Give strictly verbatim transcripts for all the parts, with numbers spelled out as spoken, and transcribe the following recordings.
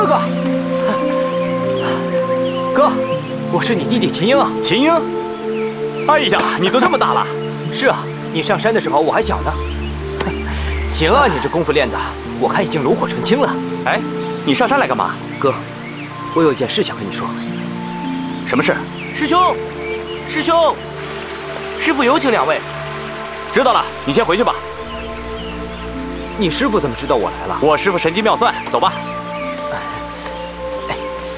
哥哥，哥，我是你弟弟秦英啊。 秦英，哎呀，你都这么大了。 是啊，你上山的时候我还小呢。行啊，你这功夫练的，我看已经炉火纯青了。 哎，你上山来干嘛？ 哥，我有件事想跟你说。 什么事？ 师兄，师兄，师傅有请两位。 知道了，你先回去吧。 你师傅怎么知道我来了？ 我师傅神机妙算，走吧。 哎，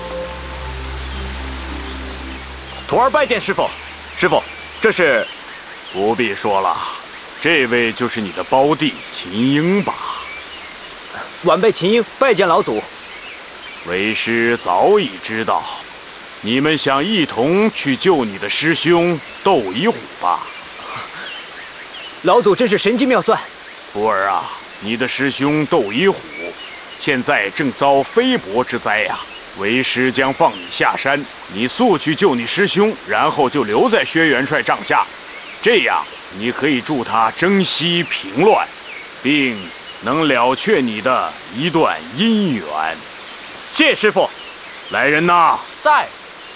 徒儿拜见师傅。师傅，这是…… 不必说了，这位就是你的胞弟秦英吧？ 晚辈秦英拜见老祖。 为师早已知道，你们想一同去救你的师兄窦一虎吧？ 老祖真是神机妙算。 徒儿啊，你的师兄窦一虎现在正遭飞薄之灾呀、啊，为师将放你下山，你速去救你师兄，然后就留在薛元帅帐下，这样你可以助他征西平乱，并能了却你的一段姻缘。 谢师傅。 来人呐！ 在。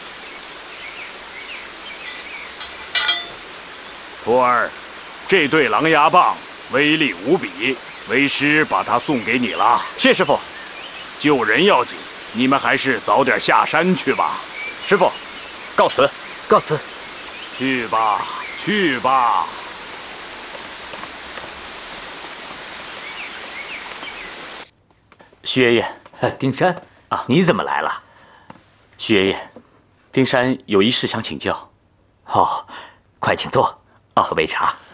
徒儿，这对狼牙棒威力无比，为师把它送给你了。 谢师傅。 救人要紧，你们还是早点下山去吧。 师傅，告辞。 告辞。 去吧，去吧。 徐爷爷， 丁山啊，你怎么来了？ 徐爷爷，丁山有一事想请教。 哦，快请坐，喝杯茶。